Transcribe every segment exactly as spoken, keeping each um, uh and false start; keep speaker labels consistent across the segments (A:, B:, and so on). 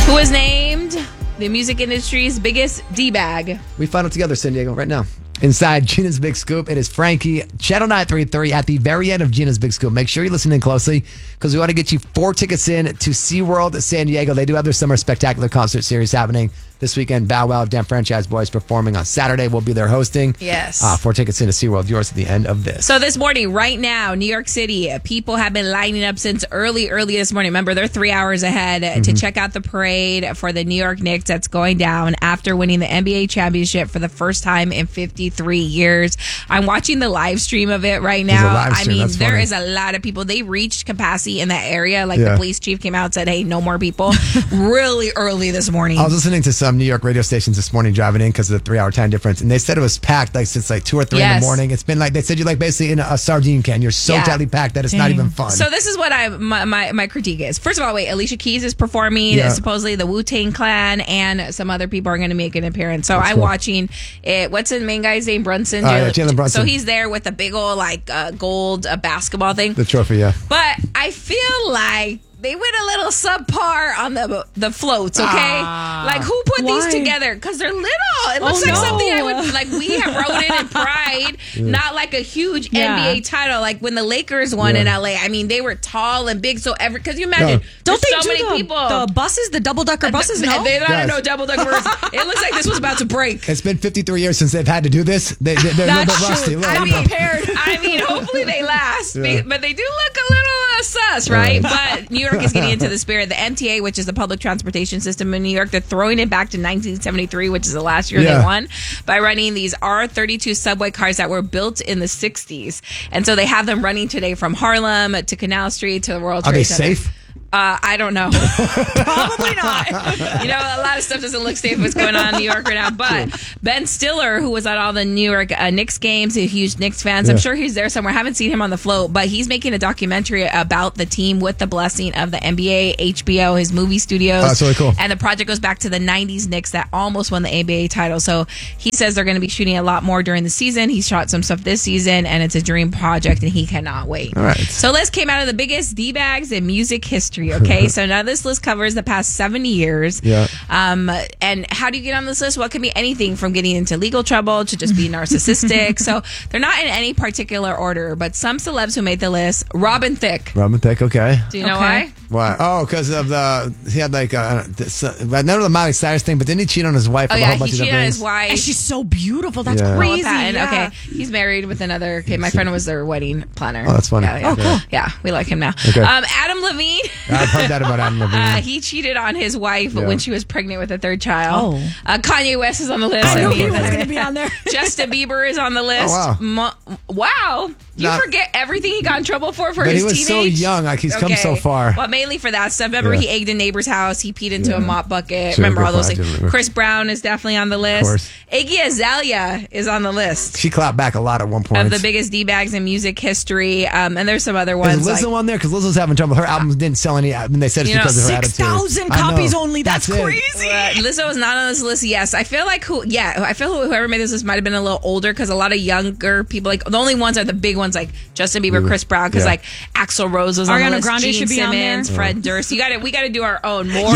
A: Who was named the music industry's biggest D-bag?
B: We find out together, San Diego, right now. Inside Gina's Big Scoop, it is Frankie, Channel nine thirty-three at the very end of Gina's Big Scoop. Make sure you listen in closely because we want to get you four tickets in to SeaWorld San Diego. They do have their summer spectacular concert series happening this weekend. Bow Wow, Damn Franchise Boys performing on Saturday. We'll be there hosting.
A: Yes.
B: Uh, four tickets into SeaWorld. Yours at the end of this.
A: So this morning, right now, New York City, people have been lining up since early, early this morning. Remember, they're three hours ahead mm-hmm. to check out the parade for the New York Knicks that's going down after winning the N B A championship for the first time in fifty-three years. I'm watching the live stream of it right now. I mean,
B: That's
A: there
B: funny.
A: is a lot of people. They reached capacity in that area. Like
B: Yeah.
A: the police chief came out and said, hey, no more people. Really early this morning.
B: I was listening to some New York radio stations this morning driving in because of the three-hour time difference, and they said it was packed like since like two or three in
A: Yes.
B: the morning. It's been like they said you're like basically in a, a sardine can. You're so
A: Yeah.
B: tightly packed that it's not even fun.
A: So this is what I my, my my critique is. First of all, wait, Alicia Keys is performing.
B: Yeah.
A: Supposedly the Wu-Tang Clan and some other people are going to make an appearance. So
B: That's
A: I'm
B: cool.
A: watching it. What's the main guy's name? Brunson.
B: Oh, yeah, Jalen Brunson.
A: So he's there with a big old like uh, gold uh, basketball thing.
B: the trophy, yeah.
A: But I feel like they went a little subpar on the the floats, okay?
C: Ah.
A: Like, who put
C: Why?
A: these together? Because they're little. It looks
C: Oh,
A: like
C: no.
A: something I would, like, we have rode in in Pride, not like a huge
C: Yeah.
A: N B A title. Like, when the Lakers won
B: Yeah.
A: in L A, I mean, they were tall and big. So, every, because you imagine,
B: No.
C: Don't
A: there's
C: they
A: so
C: do
A: many
C: the,
A: people.
C: the buses, the double decker buses?
A: Th-
C: No,
A: They're not
B: Guys.
A: no double deckers. It looks like this was about to break.
B: It's been fifty-three years since they've had to do this. They, they, they're a little
C: That's
B: bit rusty.
C: true.
B: Look,
A: I
B: look.
A: mean, I mean, hopefully they last,
B: Yeah.
A: but they do look a little uh, sus, right? But New York is getting into the spirit. The M T A, which is the public transportation system in New York, they're throwing it back to nineteen seventy-three, which is the last year
B: Yeah.
A: they won, by running these R thirty-two subway cars that were built in the sixties. And so they have them running today from Harlem to Canal Street to the World
B: Are
A: Trade
B: they
A: Center.
B: safe?
A: Uh, I don't know.
C: probably not.
A: You know, a lot of stuff doesn't look safe what's going on in New York right now. But Ben Stiller, who was at all the New York uh, Knicks games, a huge Knicks fans, I'm
B: Yeah.
A: sure he's there somewhere. I haven't seen him on the float, but he's making a documentary about the team with the blessing of the N B A, H B O, his movie studios.
B: Oh, that's really cool.
A: And the project goes back to the nineties Knicks that almost won the N B A title. So he says they're going to be shooting a lot more during the season. He shot some stuff this season, and it's a dream project, and he cannot wait.
B: All right.
A: So list came out of the biggest D-bags in music history, okay? So now this list covers the past seventy years.
B: Yeah.
A: Um, and how do you get on this list? Well, it can be anything from getting into legal trouble to just being narcissistic. So they're not in any particular order, but some celebs who made the list, Robin Thicke.
B: Robin Thicke, okay.
A: Do you know
C: Okay.
A: why?
B: Why? Oh, because of the he had like uh, this, uh, none of the Miley Cyrus thing, but didn't he cheat on his wife?
A: Oh
B: with a whole
A: yeah,
B: bunch
A: he
B: of
A: cheated on
B: things?
A: his wife.
C: And she's so beautiful. That's
B: Yeah.
C: crazy.
A: Patton.
C: Yeah.
A: Okay, he's married with another. Okay, my friend was their wedding planner.
B: Oh, that's funny.
A: Yeah, yeah.
B: Oh, cool.
A: Yeah, we like him now.
B: Okay.
A: Um, Adam Levine.
B: I've heard that about Adam Levine.
A: Uh, he cheated on his wife
B: Yeah.
A: when she was pregnant with a third child.
C: Oh.
A: Uh, Kanye West is on the list.
B: Oh,
C: I
B: yeah,
C: knew
B: of
C: he
B: course.
C: was going to be on there.
A: Justin Bieber is on the list.
B: Oh,
A: Mo- wow. You
B: Not-
A: forget everything he got in trouble for for
B: But
A: his
B: he was so
A: teenage?
B: young, like he's come so
A: Okay.
B: far.
A: Well, mainly for that stuff. Remember,
B: Yeah.
A: he egged a neighbor's house. He peed into
B: Yeah.
A: a mop bucket.
B: Sure,
A: remember
B: good
A: all those
B: point. I do
A: things?
B: remember.
A: Chris Brown is definitely on the list.
B: course.
A: Iggy Azalea is on the list
B: She clapped back a lot at one point.
A: of the biggest D-bags in music history. Um, and there's some other ones.
B: Is Lizzo
A: like,
B: on there? Because Lizzo's having trouble. Her albums didn't sell any. I mean, they said it's
A: You know,
B: because of her attitude.
C: six thousand
B: I know.
C: copies only. That's,
B: it.
C: crazy.
A: Uh, Lizzo is not on this list. Yes, I feel like who. Yeah, I feel whoever made this list might have been a little older because a lot of younger people, like the only ones are the big ones, like Justin Bieber, Chris Brown, because
B: Yeah.
A: like Axl Rose was on
C: Ariana
A: the list.
C: Grande
A: Gene
C: should be on
A: Simmons,
C: there.
A: Fred Durst. You got to we got to do our own Morrissey.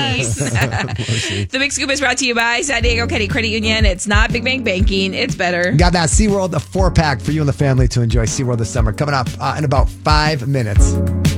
C: Yes.
A: The Big Scoop is brought to you by San Diego County Credit Union. It's not Big Bang Banking. It's better.
B: Got that SeaWorld, a four pack for you and the family to enjoy SeaWorld this summer. Coming up uh, in about five minutes.